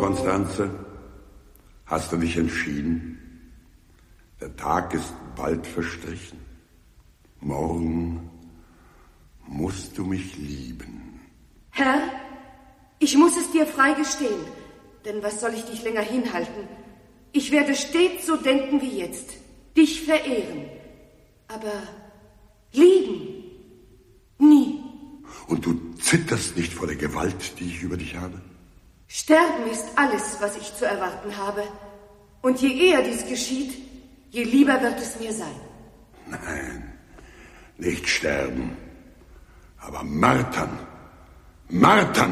Konstanze? Hast du dich entschieden? Der Tag ist bald verstrichen. Morgen musst du mich lieben. Herr, ich muss es dir frei gestehen, denn was soll ich dich länger hinhalten? Ich werde stets so denken wie jetzt, dich verehren, aber lieben, nie. Und du zitterst nicht vor der Gewalt, die ich über dich habe? Sterben ist alles, was ich zu erwarten habe. Und je eher dies geschieht, je lieber wird es mir sein. Nein, nicht sterben, aber martern. Martern!